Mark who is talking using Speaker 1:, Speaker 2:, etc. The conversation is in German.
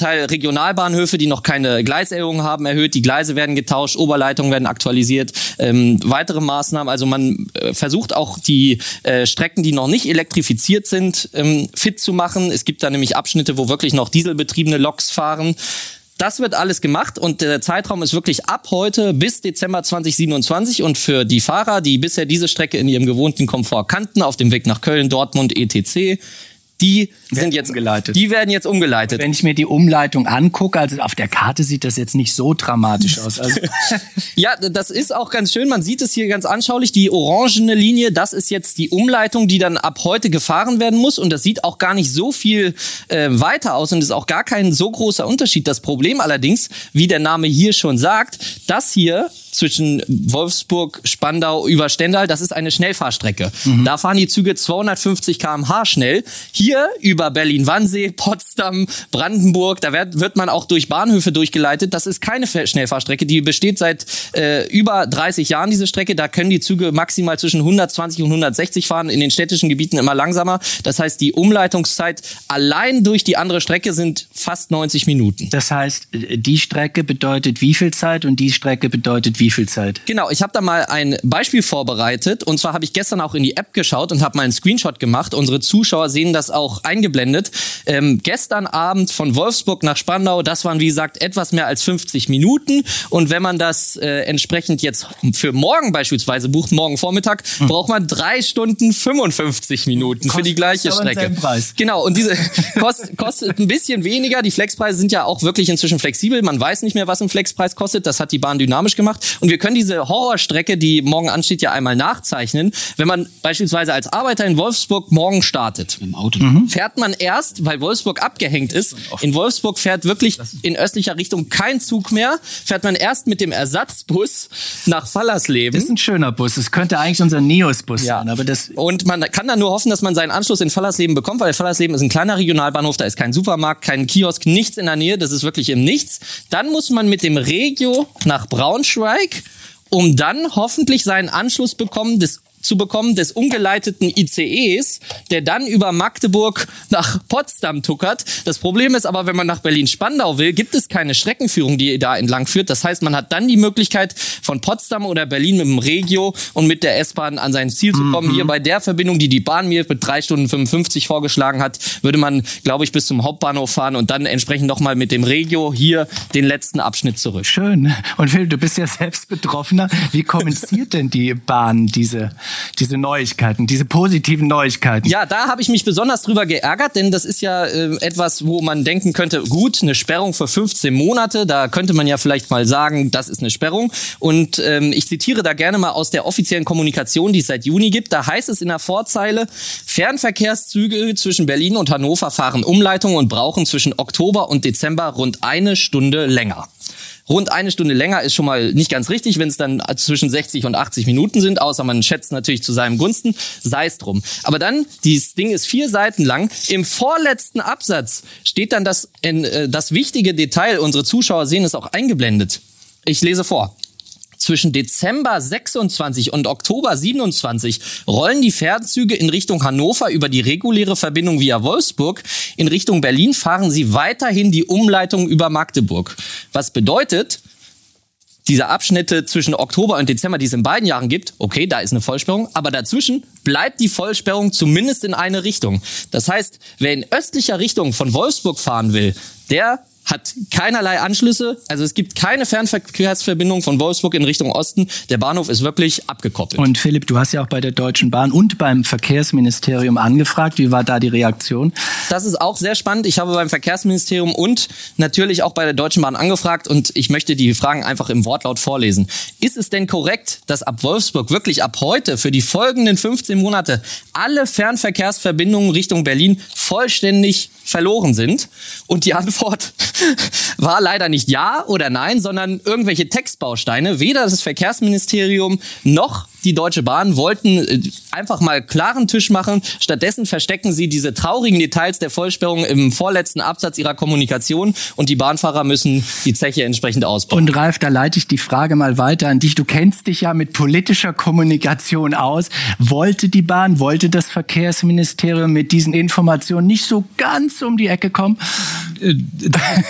Speaker 1: Teil Regionalbahnhöfe, die noch keine Gleiserhöhung haben, erhöht. Die Gleise werden getauscht, Oberleitungen werden aktualisiert, weitere Maßnahmen. Also man versucht auch die Strecken, die noch nicht elektrifiziert sind, fit zu machen. Es gibt da nämlich Abschnitte, wo wirklich noch dieselbetriebene Loks fahren. Das wird alles gemacht und der Zeitraum ist wirklich ab heute bis Dezember 2027 und für die Fahrer, die bisher diese Strecke in ihrem gewohnten Komfort kannten, auf dem Weg nach Köln, Dortmund, etc., die werden jetzt umgeleitet.
Speaker 2: Wenn ich mir die Umleitung angucke, also auf der Karte sieht das jetzt nicht so dramatisch aus. Also
Speaker 1: ja, das ist auch ganz schön. Man sieht es hier ganz anschaulich. Die orangene Linie, das ist jetzt die Umleitung, die dann ab heute gefahren werden muss. Und das sieht auch gar nicht so viel weiter aus und ist auch gar kein so großer Unterschied. Das Problem allerdings, wie der Name hier schon sagt, das hier zwischen Wolfsburg, Spandau über Stendal, das ist eine Schnellfahrstrecke. Da fahren die Züge 250 km/h schnell. Hier über Berlin-Wannsee, Potsdam, Brandenburg, da wird man auch durch Bahnhöfe durchgeleitet. Das ist keine Schnellfahrstrecke, die besteht seit über 30 Jahren, diese Strecke. Da können die Züge maximal zwischen 120 und 160 fahren, in den städtischen Gebieten immer langsamer. Das heißt, die Umleitungszeit allein durch die andere Strecke sind fast 90 Minuten.
Speaker 2: Das heißt, die Strecke bedeutet wie viel Zeit und die Strecke bedeutet wie viel Zeit?
Speaker 1: Genau, ich habe da mal ein Beispiel vorbereitet und zwar habe ich gestern auch in die App geschaut und habe mal einen Screenshot gemacht. Unsere Zuschauer sehen das auch eingeblendet. Gestern Abend von Wolfsburg nach Spandau, das waren wie gesagt etwas mehr als 50 Minuten und wenn man das entsprechend jetzt für morgen beispielsweise bucht, morgen Vormittag, braucht man 3 Stunden 55 Minuten für die gleiche Strecke. Genau, und diese kostet ein bisschen weniger. Die Flexpreise sind ja auch wirklich inzwischen flexibel. Man weiß nicht mehr, was ein Flexpreis kostet. Das hat die Bahn dynamisch gemacht. Und wir können diese Horrorstrecke, die morgen ansteht, ja einmal nachzeichnen. Wenn man beispielsweise als Arbeiter in Wolfsburg morgen startet, im Auto fährt man erst, weil Wolfsburg abgehängt ist, in Wolfsburg fährt wirklich in östlicher Richtung kein Zug mehr, fährt man erst mit dem Ersatzbus nach Fallersleben.
Speaker 2: Das ist ein schöner Bus. Das könnte eigentlich unser Neos-Bus sein. Aber
Speaker 1: und man kann dann nur hoffen, dass man seinen Anschluss in Fallersleben bekommt, weil Fallersleben ist ein kleiner Regionalbahnhof, da ist kein Supermarkt, kein Kiosk, nichts in der Nähe, das ist wirklich im Nichts. Dann muss man mit dem Regio nach Braunschweig, um dann hoffentlich seinen Anschluss zu bekommen des umgeleiteten ICEs, der dann über Magdeburg nach Potsdam tuckert. Das Problem ist aber, wenn man nach Berlin-Spandau will, gibt es keine Streckenführung, die da entlang führt. Das heißt, man hat dann die Möglichkeit, von Potsdam oder Berlin mit dem Regio und mit der S-Bahn an sein Ziel zu kommen. Hier bei der Verbindung, die Bahn mir mit 3 Stunden 55 vorgeschlagen hat, würde man, glaube ich, bis zum Hauptbahnhof fahren und dann entsprechend nochmal mit dem Regio hier den letzten Abschnitt zurück.
Speaker 2: Schön. Und Phil, du bist ja selbst Betroffener. Wie kommuniziert denn die Bahn diese Neuigkeiten, diese positiven Neuigkeiten?
Speaker 1: Ja, da habe ich mich besonders drüber geärgert, denn das ist ja etwas, wo man denken könnte, gut, eine Sperrung für 15 Monate, da könnte man ja vielleicht mal sagen, das ist eine Sperrung. Und ich zitiere da gerne mal aus der offiziellen Kommunikation, die es seit Juni gibt. Da heißt es in der Vorzeile, Fernverkehrszüge zwischen Berlin und Hannover fahren Umleitungen und brauchen zwischen Oktober und Dezember rund 1 Stunde länger. Rund 1 Stunde länger ist schon mal nicht ganz richtig, wenn es dann zwischen 60 und 80 Minuten sind, außer man schätzt natürlich zu seinem Gunsten, sei es drum. Aber dann, dieses Ding ist 4 Seiten lang, im vorletzten Absatz steht dann das wichtige Detail, unsere Zuschauer sehen es auch eingeblendet. Ich lese vor. Zwischen Dezember 26 und Oktober 27 rollen die Fernzüge in Richtung Hannover über die reguläre Verbindung via Wolfsburg. In Richtung Berlin fahren sie weiterhin die Umleitung über Magdeburg. Was bedeutet, diese Abschnitte zwischen Oktober und Dezember, die es in beiden Jahren gibt, okay, da ist eine Vollsperrung, aber dazwischen bleibt die Vollsperrung zumindest in eine Richtung. Das heißt, wer in östlicher Richtung von Wolfsburg fahren will, der hat keinerlei Anschlüsse, also es gibt keine Fernverkehrsverbindung von Wolfsburg in Richtung Osten. Der Bahnhof ist wirklich abgekoppelt.
Speaker 2: Und Philipp, du hast ja auch bei der Deutschen Bahn und beim Verkehrsministerium angefragt. Wie war da die Reaktion?
Speaker 1: Das ist auch sehr spannend. Ich habe beim Verkehrsministerium und natürlich auch bei der Deutschen Bahn angefragt und ich möchte die Fragen einfach im Wortlaut vorlesen. Ist es denn korrekt, dass ab Wolfsburg wirklich ab heute für die folgenden 15 Monate alle Fernverkehrsverbindungen Richtung Berlin vollständig verloren sind? Und die Antwort war leider nicht ja oder nein, sondern irgendwelche Textbausteine. Weder das Verkehrsministerium noch die Deutsche Bahn wollten einfach mal klaren Tisch machen. Stattdessen verstecken sie diese traurigen Details der Vollsperrung im vorletzten Absatz ihrer Kommunikation und die Bahnfahrer müssen die Zeche entsprechend ausbauen.
Speaker 2: Und Ralf, da leite ich die Frage mal weiter an dich. Du kennst dich ja mit politischer Kommunikation aus. Wollte das Verkehrsministerium mit diesen Informationen nicht so ganz um die Ecke kommen?